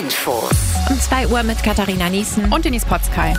Infos. Um 2 Uhr mit Katharina Niesen und Denise Potzkei.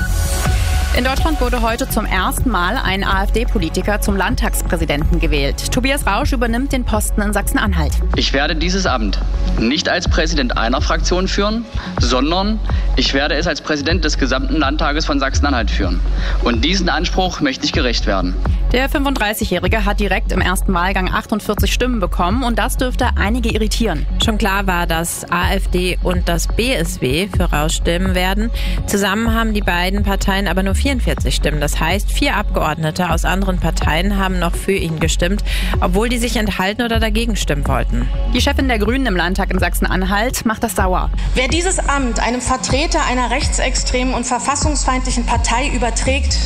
In Deutschland wurde heute zum ersten Mal ein AfD-Politiker zum Landtagspräsidenten gewählt. Tobias Rausch übernimmt den Posten in Sachsen-Anhalt. Ich werde dieses Amt nicht als Präsident einer Fraktion führen, sondern ich werde es als Präsident des gesamten Landtages von Sachsen-Anhalt führen. Und diesen Anspruch möchte ich gerecht werden. Der 35-Jährige hat direkt im ersten Wahlgang 48 Stimmen bekommen und das dürfte einige irritieren. Schon klar war, dass AfD und das BSW für Rausch stimmen werden. Zusammen haben die beiden Parteien aber nur 44 Stimmen. Das heißt, 4 Abgeordnete aus anderen Parteien haben noch für ihn gestimmt, obwohl die sich enthalten oder dagegen stimmen wollten. Die Chefin der Grünen im Landtag in Sachsen-Anhalt macht das sauer. Wer dieses Amt einem Vertreter einer rechtsextremen und verfassungsfeindlichen Partei überträgt,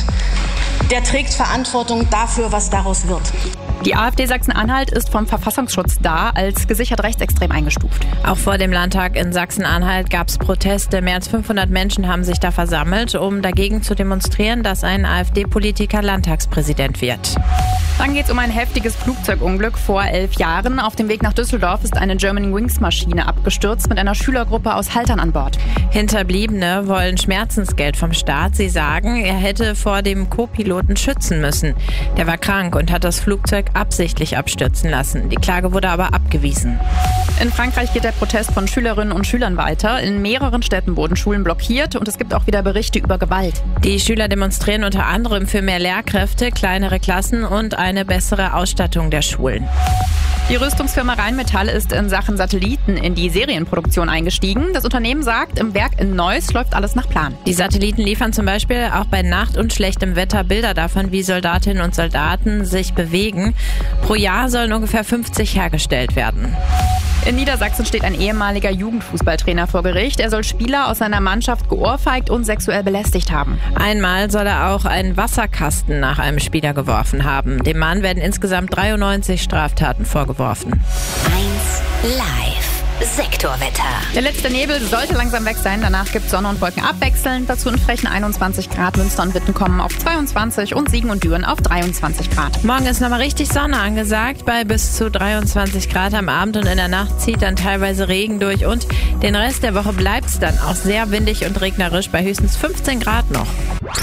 der trägt Verantwortung dafür, was daraus wird. Die AfD Sachsen-Anhalt ist vom Verfassungsschutz da als gesichert rechtsextrem eingestuft. Auch vor dem Landtag in Sachsen-Anhalt gab es Proteste. Mehr als 500 Menschen haben sich da versammelt, um dagegen zu demonstrieren, dass ein AfD-Politiker Landtagspräsident wird. Dann geht es um ein heftiges Flugzeugunglück vor 11 Jahren. Auf dem Weg nach Düsseldorf ist eine Germanwings-Maschine abgestürzt mit einer Schülergruppe aus Haltern an Bord. Hinterbliebene wollen Schmerzensgeld vom Staat. Sie sagen, er hätte vor dem Co-Piloten schützen müssen. Der war krank und hat das Flugzeug absichtlich abstürzen lassen. Die Klage wurde aber abgewiesen. In Frankreich geht der Protest von Schülerinnen und Schülern weiter. In mehreren Städten wurden Schulen blockiert und es gibt auch wieder Berichte über Gewalt. Die Schüler demonstrieren unter anderem für mehr Lehrkräfte, kleinere Klassen und eine bessere Ausstattung der Schulen. Die Rüstungsfirma Rheinmetall ist in Sachen Satelliten in die Serienproduktion eingestiegen. Das Unternehmen sagt, im Werk in Neuss läuft alles nach Plan. Die Satelliten liefern zum Beispiel auch bei Nacht- und schlechtem Wetter Bilder davon, wie Soldatinnen und Soldaten sich bewegen. Pro Jahr sollen ungefähr 50 hergestellt werden. In Niedersachsen steht ein ehemaliger Jugendfußballtrainer vor Gericht. Er soll Spieler aus seiner Mannschaft geohrfeigt und sexuell belästigt haben. Einmal soll er auch einen Wasserkasten nach einem Spieler geworfen haben. Dem Mann werden insgesamt 93 Straftaten vorgeworfen. 1 Live. Sektorwetter. Der letzte Nebel sollte langsam weg sein. Danach gibt es Sonne und Wolken abwechselnd. Dazu in frechen 21 Grad. Münster und Witten kommen auf 22 und Siegen und Düren auf 23 Grad. Morgen ist nochmal richtig Sonne angesagt bei bis zu 23 Grad am Abend und in der Nacht zieht dann teilweise Regen durch und den Rest der Woche bleibt es dann auch sehr windig und regnerisch bei höchstens 15 Grad noch.